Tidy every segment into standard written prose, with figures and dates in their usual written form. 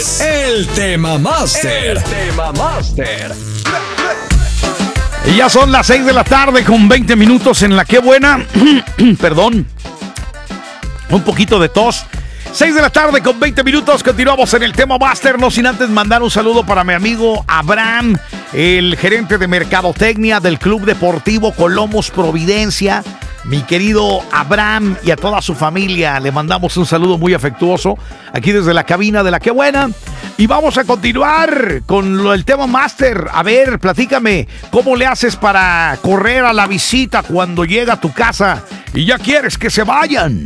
El Tema Master. El Tema Master. Y ya son las 6 de la tarde con 20 minutos en la que buena. Perdón. Un poquito de tos. 6 de la tarde con 20 minutos. Continuamos en el Tema Master. No sin antes mandar un saludo para mi amigo Abraham, el gerente de mercadotecnia del Club Deportivo Colomos Providencia. Mi querido Abraham y a toda su familia le mandamos un saludo muy afectuoso aquí desde la cabina de La Que Buena. Y vamos a continuar con el Tema Master. A ver, platícame, ¿cómo le haces para correr a la visita cuando llega a tu casa y ya quieres que se vayan?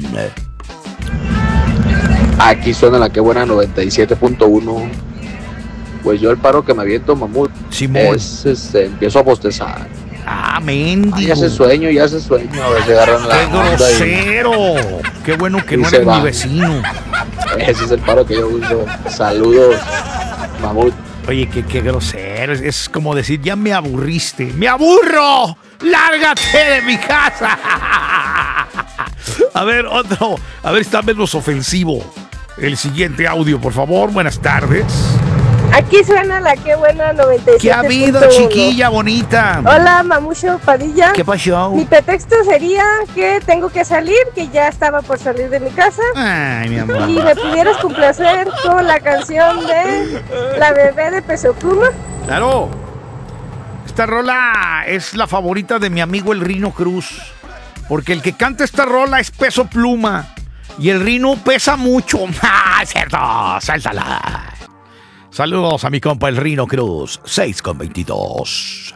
Aquí suena La Que Buena 97.1. Pues yo el paro que me aviento, mamut, Simón. empiezo a bostezar. Ah, mendigo. Ya hace sueño, a ver si agarran la ¡Qué onda grosero! Qué bueno que y no se eres va. mi vecino. Ese es el paro que yo uso. Saludos, mamut. Oye, qué grosero. Es como decir, ya me aburriste. ¡Me aburro! ¡Lárgate de mi casa! A ver, otro. A ver, está menos ofensivo. El siguiente audio, por favor. Buenas tardes. Aquí suena La Que Buena 97.1. ¿Qué ha habido, chiquilla bonita? Hola, Mamucho Padilla. ¿Qué pasó? Mi pretexto sería que tengo que salir, que ya estaba por salir de mi casa. Ay, mi amor. Y me pudieras complacer con la canción de La Bebé de Peso Pluma. Claro. Esta rola es la favorita de mi amigo el Rino Cruz. Porque el que canta esta rola es Peso Pluma. Y el Rino pesa mucho. ¡Ah, es cierto! ¡Sáltala! Saludos a mi compa el Rino Cruz. 6:22.